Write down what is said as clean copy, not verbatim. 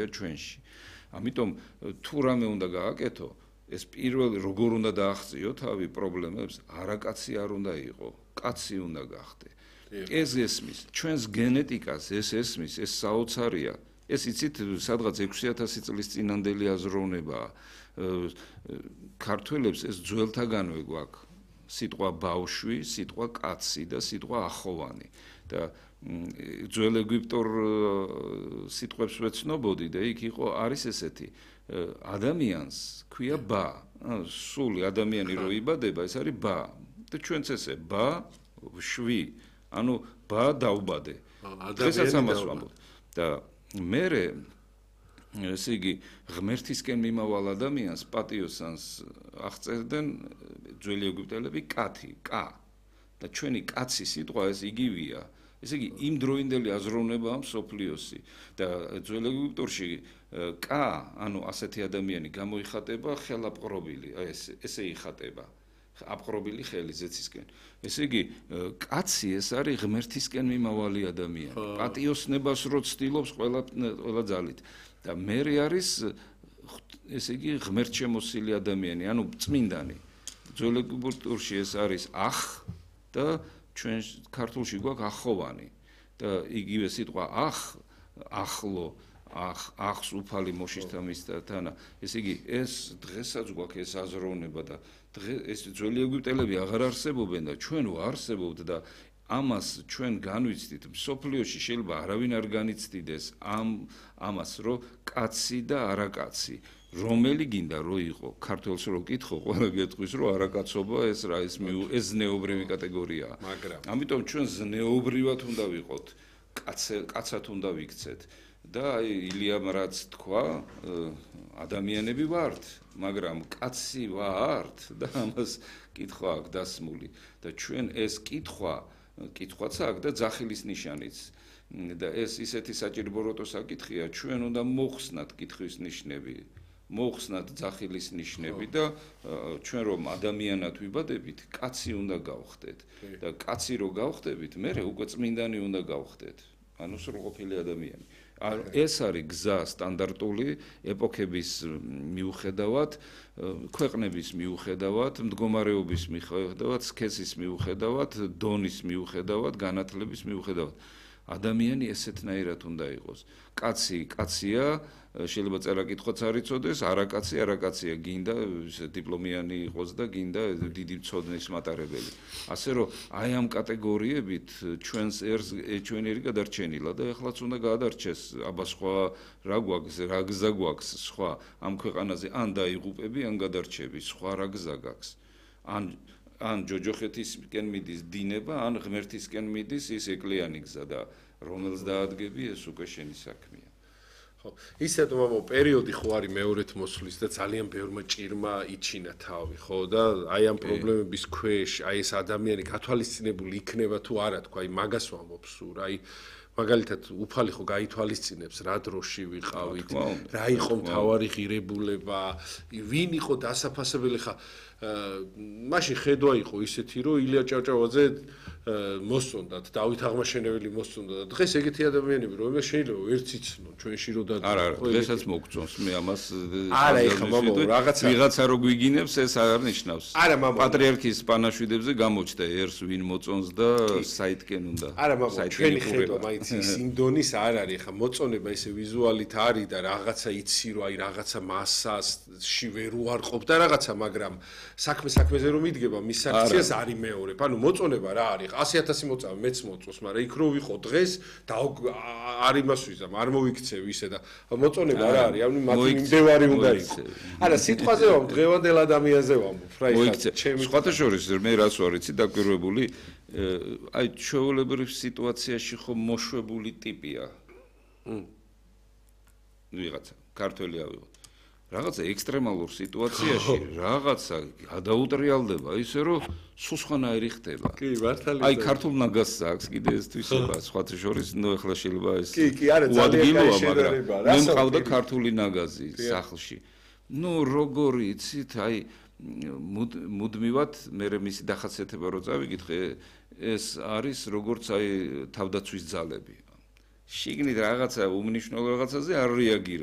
მიღებულია ჩვენში. ამიტომ თუ რამე უნდა გააკეთო, ეს პირველი როგორ უნდა დააღწიო თავი პრობლემებს, არა კაცი არ უნდა იყო, კაცი უნდა გახდე. ეს ესმის, ჩვენს გენეტიკას ეს ესმის, ეს საოცარია. ეს იცით, სადღაც 6000 წლის წინანდელი აზროვნებაა. ქართველებს ეს ძველთაგანვე გვაქვს. სიტყვა ბავშვი, სიტყვა კაცი და სიტყვა ახოვანი. და ძველ ეგვიპტურ სიტყვებს ვეცნობოდი და იქ იყო არის ესეთი ადამიანს ქვია ბა. სული ადამიანი რო იბადება, ეს არის ბა. და ჩვენც ესე ბა, შვი, ანუ ბა დაუბადე. დღესაც ამას ვამბობ. და მერე ესე იგი ღმერთისკენ მიმავალ ადამიანს პატიოსანს აღწერდნენ ძველი ეგვიპტელები კათი, კა. და ჩვენი კაცი სიტყვა ეს იგივეა. ესე იგი იმ დროინდელი აზროვნებაა მსოფლიოსი და ძველ ეგვიპტურში კა, ანუ ასეთი ადამიანი გამოიხატება ხელაპყრობილი, ესე იხატება. აპყრობილი ხელი ზეცისკენ. ესე იგი კაცი ეს არის ღმერთისკენ მიმავალი ადამიანი. პატიოსნებას რო ცდილობს ყველა ძალით. და მერე არის ესე იგი ღმერთშემოსილი ადამიანი, ანუ წმინდანი. ძველ ეგვიპტურში ეს არის ახ და ჩვენ ქართულში გვაქვს ახოვანი. და იგივე სიტყვა ახ, ახლო, ახს უფალი მოშისთამისთანა. ესე იგი ეს დღესაც გვაქვს ეს აზროვნება და ეს ძველი ეგვიპტელები აღარ არსებობენ და ჩვენ ვარსებობთ და ამას ჩვენ განვიცდით. მსოფლიოში შეიძლება არავინ არ განიცდიდეს ამას, რომ კაცი და არაკაცი რომელი გინდა რო იყო ქართველს რო კითხო ყველა გეტყვის რომ არაკაცობა ეს რა ეს ზნეობრივი კატეგორიაა. ამიტომ ჩვენ ზნეობრივად უნდა ვიყოთ, კაცად უნდა ვიქცეთ და ილიამ რაც თქვა ადამიანები ვართ, მაგრამ კაცი ვართ და ამას კითხვა აქვს დასმული და ჩვენ ეს კითხვაც აქვს და ძახილის ნიშანიც და ეს ისეთი საჭირობროტო საკითხია, ჩვენ უნდა მოხსნათ კითხვის ნიშნები. მოხსნათ ძახილის ნიშნები და ჩვენ რომ ადამიანად ვიბადებით, კაცი უნდა გავხდეთ და კაცი რო გავხდებით, მერე უკვე წმინდანი უნდა გავხდეთ, ანუ სრულყოფილი ადამიანი. ეს არის გზა სტანდარტული ეპოქების მიუხედავად, ქვეყნების მიუხედავად, მდგომარეობის მიუხედავად, სქესის მიუხედავად, დონის მიუხედავად, განათლების მიუხედავად. ადამიანი ესეთნაირად უნდა იყოს. კაცი კაცია, შეიძლება წერა-კითხვაც არ იცოდეს, არაკაცია გინდა დიპლომიანი იყოს და გინდა დიდი მცოდნეს მატარებელი. ასე რომ აი ამ კატეგორიებით ჩვენი ერი გადარჩენილა და ეხლაც უნდა გადარჩეს, აბა სხვა რა გვაქვს, რა გზა გვაქვს სხვა ამ ქვეყანაზე, ან დაიღუპები, ან გადარჩები, სხვა რა გზა გაქვს. ან ჯოჯოხეთისკენ მიდის დინება, ან ღმერთისკენ მიდის ის ეკლიანი გზა და რომელს დაადგები ეს უკვე შენი საქმეა. ხო, ისეთ პერიოდი ხო არის მეორეთ მოსვლის და ძალიან ბევრმა ჭირმა იჩინა თავი, ხო და აი ამ პრობლემების ქვეშ, აი ეს ადამიანი გათვალისწინებული იქნება თუ არა, თქვა, აი მაგას ვამბობ სულ, აი მაგალითად უფალი ხო გაითვალისწინებს რა დროში ვიყავით, რა იყო მთავარი ღირებულება, ვინ იყო დასაფასებელი ხა მაშინ ხედვა იყო ისეთი რომ ილია ჭავჭავაძე მოსწონდათ, დავით აღმაშენებელი მოსწონდა და დღეს ეგეთი ადამიანები რომელი შეიძლება ვერც იცნო ჩვენში რო და არა, დღესაც მოგწონს მე ამას არა ეხა მამო ვიღაცა რო გვიგინებს ეს არ ნიშნავს პატრიარქის პანაშვიდებზე გამოჩნდა ერს ვინ მოწონს და საითკენ უნდა არა მამო ჩვენი ხედვა მაინც ის ინდონის არ არის ეხა მოწონება ესე ვიზუალით არის და რაღაცა იცი რომ აი რაღაცა მასასში ვერ უარყოფ და რაღაცა მაგრამ საქმეზე რომ იდგება მის აქციას არის მეორე. ანუ მოწონება რა არის? 100,000 მოწავა მეც მოწოს, მაგრამ იქ რო ვიყო დღეს და არ იმას ვიზამ, არ მოიქცევ ისე და მოწონება რა არის? ანუ მათი მიმდევარი უნდა იყოს. არა, სიტყვაზე ვამ დღევანდელ ადამიანზე ვამბობ, რა იხა ჩემი სხვათა შორის მე რას ვარ იცი დაკვირვებული, აი ჩვეულებრივ სიტუაციაში ხო მოშვებული ტიპია. ვიღაცა ქართველი ავიღოთ. რაღაცა ექსტრემალურ სიტუაციაში რაღაცა გადაუტრიალდება ისე რომ სუსხანაირი ხდება. კი, მართალია. აი ქართულ ნაგაზს აქვს კიდე ეს თვისება, სხვათა შორის, ნუ ახლა შეიძლება ეს კი, არა, ძალიან კაი შედარება. მე მყავდა ქართული ნაგაზი სახლში. ნუ როგორი იცით, აი მუდმივად მე მისი დახასიათება რო წავიკითხე, ეს არის როგორც აი თავდაცვის ძალები. შიგნით რაღაცა უმნიშვნელო რაღაცაზე არ რეაგირებ.